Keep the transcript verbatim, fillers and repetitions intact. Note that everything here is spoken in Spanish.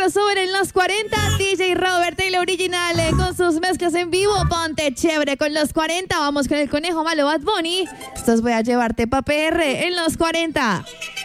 crossover en los cuarenta. D J Robert Taylor Original eh, con sus mezclas en vivo. Ponte chévere con los cuarenta. Vamos con el conejo malo Bad Bunny. Estos voy a llevarte pa' P R en los cuarenta.